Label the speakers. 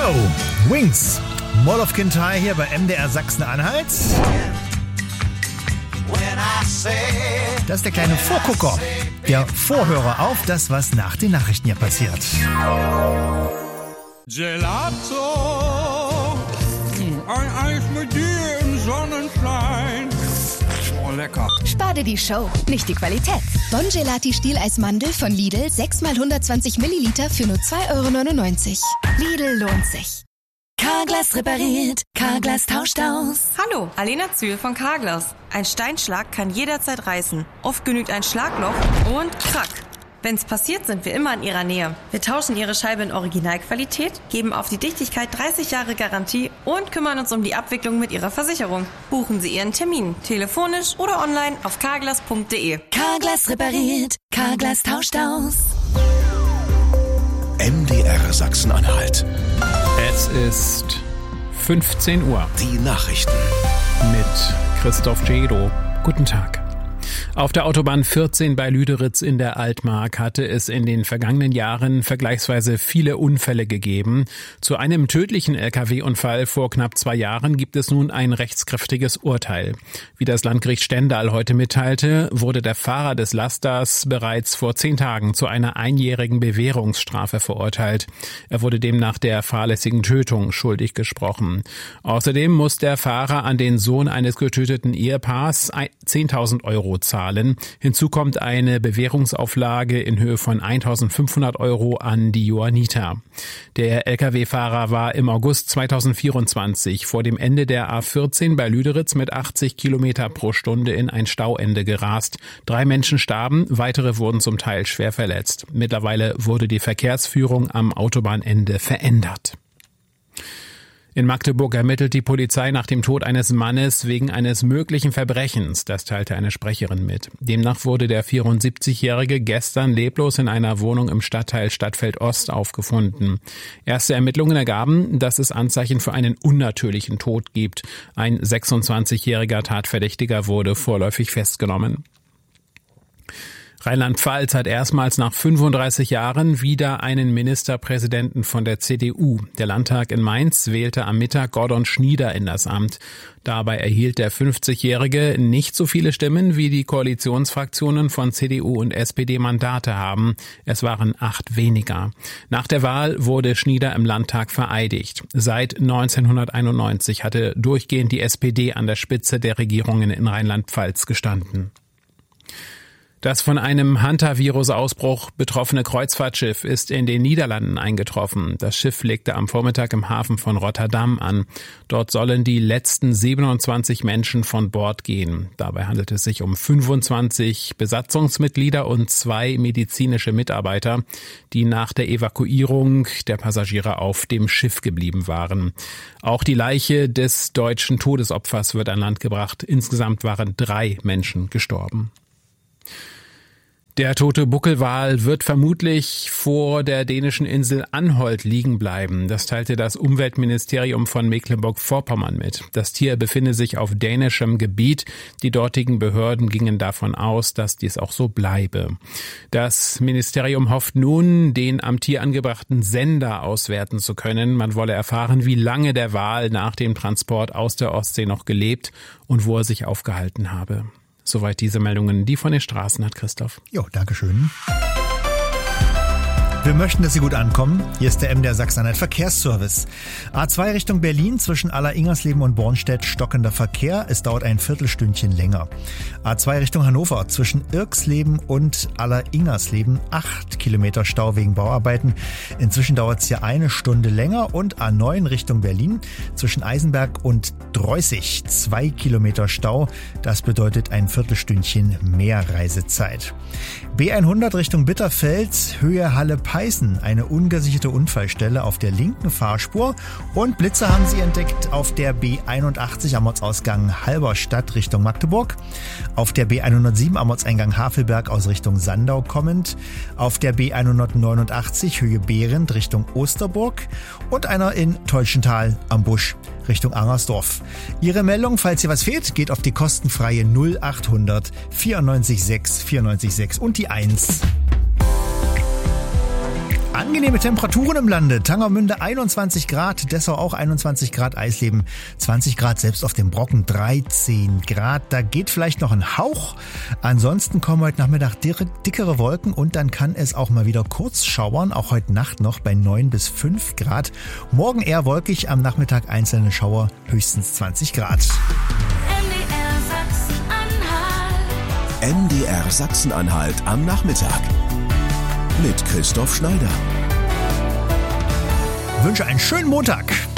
Speaker 1: Wings, Mall of Kintyre hier bei MDR Sachsen-Anhalt. Das ist der kleine Vorgucker, der Vorhörer auf das, was nach den Nachrichten hier passiert.
Speaker 2: Gelato, ein Eis mit dir im Sonnenschein. Oh, lecker.
Speaker 3: Spar dir die Show, nicht die Qualität. Bon Gelati Stieleismandel von Lidl, 6 x 120 Milliliter für nur 2,99 €. Lidl lohnt sich. Carglass repariert, Carglass tauscht aus.
Speaker 4: Hallo, Alena Zühl von Carglass. Ein Steinschlag kann jederzeit reißen. Oft genügt ein Schlagloch und krack. Wenn's passiert, sind wir immer in Ihrer Nähe. Wir tauschen Ihre Scheibe in Originalqualität, geben auf die Dichtigkeit 30 Jahre Garantie und kümmern uns um die Abwicklung mit Ihrer Versicherung. Buchen Sie Ihren Termin, telefonisch oder online auf carglass.de.
Speaker 3: Carglass repariert, Carglass tauscht aus.
Speaker 5: MDR Sachsen-Anhalt.
Speaker 6: Es ist 15 Uhr.
Speaker 5: Die Nachrichten.
Speaker 6: Mit Christoph Gero. Guten Tag. Auf der Autobahn 14 bei Lüderitz in der Altmark hatte es in den vergangenen Jahren vergleichsweise viele Unfälle gegeben. Zu einem tödlichen Lkw-Unfall vor knapp 2 Jahren gibt es nun ein rechtskräftiges Urteil. Wie das Landgericht Stendal heute mitteilte, wurde der Fahrer des Lasters bereits vor 10 Tagen zu einer einjährigen Bewährungsstrafe verurteilt. Er wurde demnach der fahrlässigen Tötung schuldig gesprochen. Außerdem muss der Fahrer an den Sohn eines getöteten Ehepaars 10.000 € zahlen. Hinzu kommt eine Bewährungsauflage in Höhe von 1.500 € an die Johanniter. Der Lkw-Fahrer war im August 2024 vor dem Ende der A14 bei Lüderitz mit 80 km pro Stunde in ein Stauende gerast. 3 Menschen starben, weitere wurden zum Teil schwer verletzt. Mittlerweile wurde die Verkehrsführung am Autobahnende verändert. In Magdeburg ermittelt die Polizei nach dem Tod eines Mannes wegen eines möglichen Verbrechens, das teilte eine Sprecherin mit. Demnach wurde der 74-Jährige gestern leblos in einer Wohnung im Stadtteil Stadtfeld Ost aufgefunden. Erste Ermittlungen ergaben, dass es Anzeichen für einen unnatürlichen Tod gibt. Ein 26-jähriger Tatverdächtiger wurde vorläufig festgenommen. Rheinland-Pfalz hat erstmals nach 35 Jahren wieder einen Ministerpräsidenten von der CDU. Der Landtag in Mainz wählte am Mittag Gordon Schnieder in das Amt. Dabei erhielt der 50-Jährige nicht so viele Stimmen, wie die Koalitionsfraktionen von CDU und SPD Mandate haben. Es waren 8 weniger. Nach der Wahl wurde Schnieder im Landtag vereidigt. Seit 1991 hatte durchgehend die SPD an der Spitze der Regierungen in Rheinland-Pfalz gestanden. Das von einem Hantavirus-Ausbruch betroffene Kreuzfahrtschiff ist in den Niederlanden eingetroffen. Das Schiff legte am Vormittag im Hafen von Rotterdam an. Dort sollen die letzten 27 Menschen von Bord gehen. Dabei handelt es sich um 25 Besatzungsmitglieder und 2 medizinische Mitarbeiter, die nach der Evakuierung der Passagiere auf dem Schiff geblieben waren. Auch die Leiche des deutschen Todesopfers wird an Land gebracht. Insgesamt waren 3 Menschen gestorben. Der tote Buckelwal wird vermutlich vor der dänischen Insel Anholt liegen bleiben. Das teilte das Umweltministerium von Mecklenburg-Vorpommern mit. Das Tier befinde sich auf dänischem Gebiet. Die dortigen Behörden gingen davon aus, dass dies auch so bleibe. Das Ministerium hofft nun, den am Tier angebrachten Sender auswerten zu können. Man wolle erfahren, wie lange der Wal nach dem Transport aus der Ostsee noch gelebt und wo er sich aufgehalten habe. Soweit diese Meldungen, die von den Straßen hat Christoph.
Speaker 1: Jo, danke schön. Wir möchten, dass Sie gut ankommen. Hier ist der MDR Sachsen-Anhalt Verkehrsservice. A2 Richtung Berlin zwischen Aller-Ingersleben und Bornstedt stockender Verkehr. Es dauert ein Viertelstündchen länger. A2 Richtung Hannover zwischen Irksleben und Aller-Ingersleben 8 Kilometer Stau wegen Bauarbeiten. Inzwischen dauert es hier 1 Stunde länger. Und A9 Richtung Berlin zwischen Eisenberg und Dreußig 2 Kilometer Stau. Das bedeutet ein Viertelstündchen mehr Reisezeit. B100 Richtung Bitterfeld, Höhe Halle-Peißen, eine ungesicherte Unfallstelle auf der linken Fahrspur und Blitze haben sie entdeckt auf der B81 am Ortsausgang Halberstadt Richtung Magdeburg, auf der B107 am Ortseingang Havelberg aus Richtung Sandau kommend, auf der B189 Höhe Behrendt Richtung Osterburg und einer in Teutschenthal am Busch Richtung Angersdorf. Ihre Meldung, falls hier was fehlt, geht auf die kostenfreie 0800 94 6 94 6 und die 1. Angenehme Temperaturen im Lande. Tangermünde 21 Grad, Dessau auch 21 Grad, Eisleben 20 Grad, selbst auf dem Brocken 13 Grad. Da geht vielleicht noch ein Hauch. Ansonsten kommen heute Nachmittag dickere Wolken und dann kann es auch mal wieder kurz schauern. Auch heute Nacht noch bei 9 bis 5 Grad. Morgen eher wolkig, am Nachmittag einzelne Schauer, höchstens 20 Grad.
Speaker 5: MDR Sachsen-Anhalt am Nachmittag mit Christoph Schneider.
Speaker 1: Ich wünsche einen schönen Montag.